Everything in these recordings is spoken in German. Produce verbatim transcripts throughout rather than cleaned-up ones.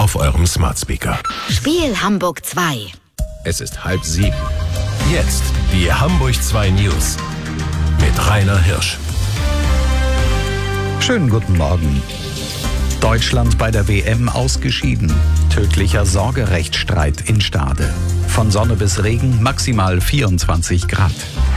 auf eurem Smart Speaker. Spiel Hamburg zwei. Es ist halb sieben. Jetzt die Hamburg zwei News mit Rainer Hirsch. Schönen guten Morgen. Deutschland bei der W M ausgeschieden. Tödlicher Sorgerechtsstreit in Stade. Von Sonne bis Regen maximal vierundzwanzig Grad.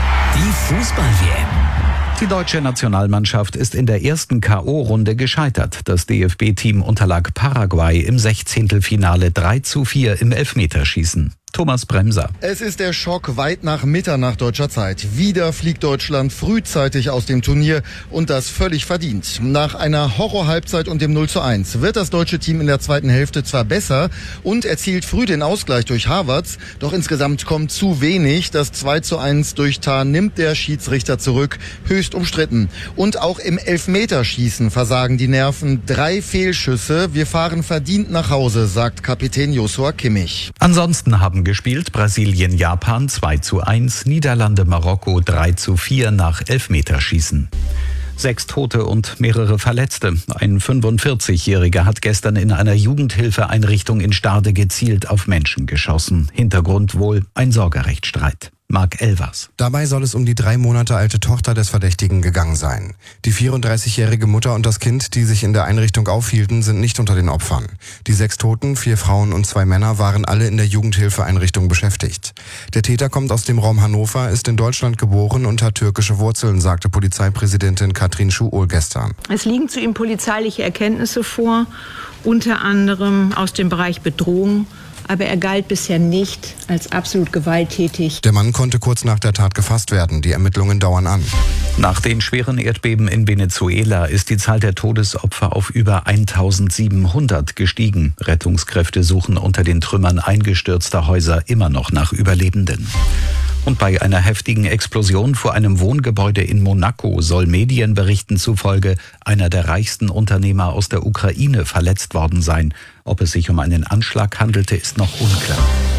Die Fußball-W M. Die deutsche Nationalmannschaft ist in der ersten K O-Runde gescheitert. Das D F B-Team unterlag Paraguay im Sechzehntelfinale drei zu vier im Elfmeterschießen. Thomas Bremser. Es ist der Schock weit nach Mitternacht deutscher Zeit. Wieder fliegt Deutschland frühzeitig aus dem Turnier und das völlig verdient. Nach einer Horror-Halbzeit und dem null zu eins wird das deutsche Team in der zweiten Hälfte zwar besser und erzielt früh den Ausgleich durch Havertz, doch insgesamt kommt zu wenig. Das zwei zu eins durch Tah nimmt der Schiedsrichter zurück, höchst umstritten. Und auch im Elfmeterschießen versagen die Nerven. Drei Fehlschüsse. Wir fahren verdient nach Hause, sagt Kapitän Joshua Kimmich. Ansonsten haben gespielt Brasilien, Japan zwei zu eins, Niederlande, Marokko drei zu vier nach Elfmeterschießen. Sechs Tote und mehrere Verletzte. Ein fünfundvierzigjähriger hat gestern in einer Jugendhilfeeinrichtung in Stade gezielt auf Menschen geschossen. Hintergrund wohl ein Sorgerechtsstreit. Marc Elvers. Dabei soll es um die drei Monate alte Tochter des Verdächtigen gegangen sein. Die vierunddreißigjährige Mutter und das Kind, die sich in der Einrichtung aufhielten, sind nicht unter den Opfern. Die sechs Toten, vier Frauen und zwei Männer, waren alle in der Jugendhilfeeinrichtung beschäftigt. Der Täter kommt aus dem Raum Hannover, ist in Deutschland geboren und hat türkische Wurzeln, sagte Polizeipräsidentin Katrin Schuol gestern. Es liegen zu ihm polizeiliche Erkenntnisse vor, unter anderem aus dem Bereich Bedrohung. Aber er galt bisher nicht als absolut gewalttätig. Der Mann konnte kurz nach der Tat gefasst werden. Die Ermittlungen dauern an. Nach den schweren Erdbeben in Venezuela ist die Zahl der Todesopfer auf über eintausendsiebenhundert gestiegen. Rettungskräfte suchen unter den Trümmern eingestürzter Häuser immer noch nach Überlebenden. Und bei einer heftigen Explosion vor einem Wohngebäude in Monaco soll Medienberichten zufolge einer der reichsten Unternehmer aus der Ukraine verletzt worden sein. Ob es sich um einen Anschlag handelte, ist noch unklar.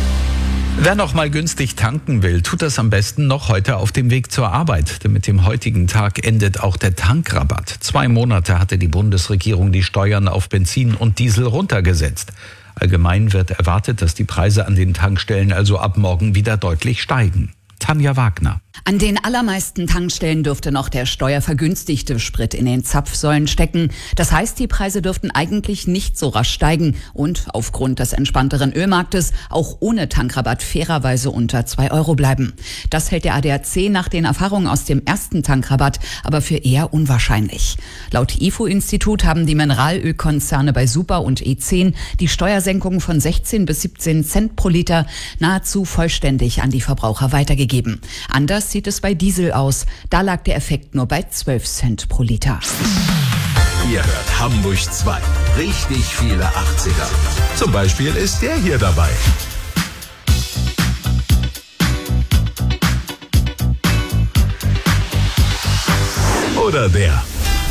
Wer noch mal günstig tanken will, tut das am besten noch heute auf dem Weg zur Arbeit. Denn mit dem heutigen Tag endet auch der Tankrabatt. Zwei Monate hatte die Bundesregierung die Steuern auf Benzin und Diesel runtergesetzt. Allgemein wird erwartet, dass die Preise an den Tankstellen also ab morgen wieder deutlich steigen. Tanja Wagner. An den allermeisten Tankstellen dürfte noch der steuervergünstigte Sprit in den Zapfsäulen stecken. Das heißt, die Preise dürften eigentlich nicht so rasch steigen und aufgrund des entspannteren Ölmarktes auch ohne Tankrabatt fairerweise unter zwei Euro bleiben. Das hält der A D A C nach den Erfahrungen aus dem ersten Tankrabatt aber für eher unwahrscheinlich. Laut I F O-Institut haben die Mineralölkonzerne bei Super und E zehn die Steuersenkung von sechzehn bis siebzehn Cent pro Liter nahezu vollständig an die Verbraucher weitergegeben. Anders sieht es bei Diesel aus. Da lag der Effekt nur bei zwölf Cent pro Liter. Ihr hört Hamburg zwei. Richtig viele achtziger. Zum Beispiel ist der hier dabei. Oder der.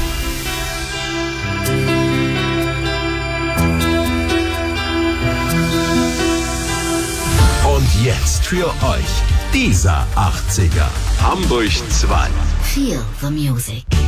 Und jetzt für euch dieser achtziger. Hamburg zwei. Feel the music.